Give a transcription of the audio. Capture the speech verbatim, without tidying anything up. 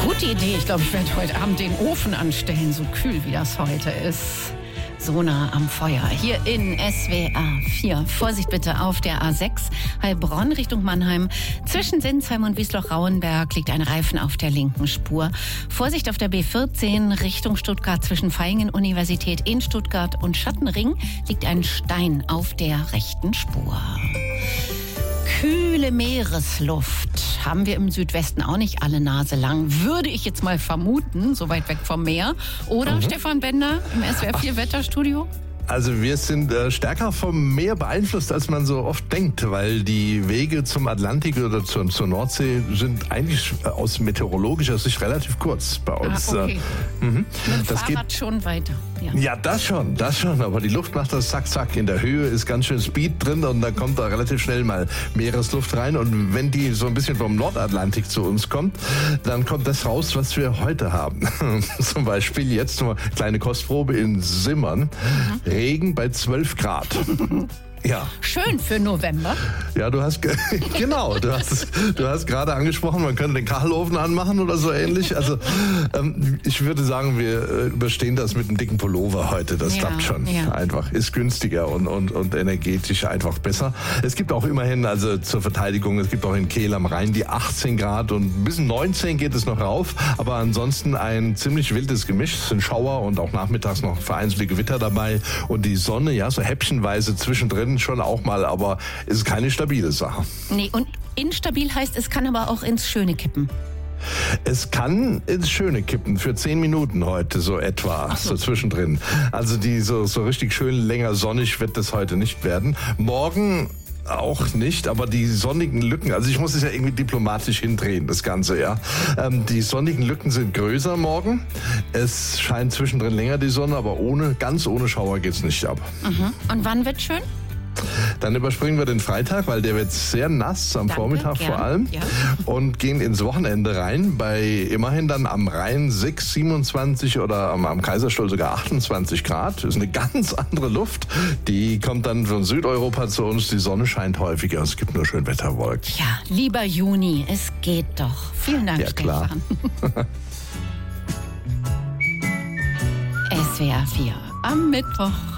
Gute Idee. Ich glaube, ich werde heute Abend den Ofen anstellen, so kühl wie das heute ist. So nah am Feuer. Hier in S W R vier. Vorsicht bitte auf der A sechs, Heilbronn Richtung Mannheim. Zwischen Sinsheim und Wiesloch-Rauenberg liegt ein Reifen auf der linken Spur. Vorsicht auf der B vierzehn Richtung Stuttgart zwischen Vaihingen-Universität in Stuttgart und Schattenring liegt ein Stein auf der rechten Spur. Kühle Meeresluft haben wir im Südwesten auch nicht alle Nase lang, würde ich jetzt mal vermuten, so weit weg vom Meer. Oder, mhm. Stefan Bender im S W R vier Wetterstudio? Also wir sind äh, stärker vom Meer beeinflusst, als man so oft denkt, weil die Wege zum Atlantik oder zur, zur Nordsee sind eigentlich äh, aus meteorologischer Sicht relativ kurz bei uns. Ah, okay. äh, mhm. Mit dem das Fahrrad geht schon weiter. Ja. Ja, das schon, das schon. Aber die Luft macht das zack, zack. In der Höhe ist ganz schön Speed drin und da kommt da relativ schnell mal Meeresluft rein. Und wenn die so ein bisschen vom Nordatlantik zu uns kommt, dann kommt das raus, was wir heute haben. Zum Beispiel jetzt nur eine kleine Kostprobe in Simmern. Mhm. Regen bei zwölf Grad. Ja. Schön für November. Ja, du hast, ge- genau, du hast, du hast gerade angesprochen, man könnte den Kachelofen anmachen oder so ähnlich. Also, ähm, ich würde sagen, wir äh, überstehen das mit einem dicken Pullover heute. Das Ja, klappt schon. ja. Einfach. Ist günstiger und, und, und energetisch einfach besser. Es gibt auch immerhin, also zur Verteidigung, es gibt auch in Kehl am Rhein die achtzehn Grad und bis neunzehn geht es noch rauf. Aber ansonsten ein ziemlich wildes Gemisch. Es sind Schauer und auch nachmittags noch vereinzelte Gewitter dabei. Und die Sonne, ja, so häppchenweise zwischendrin schon auch mal, aber es ist keine stabile Sache. Nee, und instabil heißt, es kann aber auch ins Schöne kippen. Es kann ins Schöne kippen, für zehn Minuten heute so etwa, so. so zwischendrin. Also die so, so richtig schön länger sonnig wird das heute nicht werden. Morgen auch nicht, aber die sonnigen Lücken, also ich muss es ja irgendwie diplomatisch hindrehen, das Ganze, ja. Ähm, die sonnigen Lücken sind größer morgen. Es scheint zwischendrin länger die Sonne, aber ohne, ganz ohne Schauer geht's nicht ab. Mhm. Und wann wird schön? Dann überspringen wir den Freitag, weil der wird sehr nass, am Danke, Vormittag gern. vor allem. Ja. Und gehen ins Wochenende rein, bei immerhin dann am Rhein sechs, siebenundzwanzig oder am, am Kaiserstuhl sogar achtundzwanzig Grad. Das ist eine ganz andere Luft. Die kommt dann von Südeuropa zu uns. Die Sonne scheint häufiger. Es gibt nur Schönwetterwolken. Ja, lieber Juni, es geht doch. Vielen Dank, Ja, klar. Stefan. S W R vier am Mittwoch.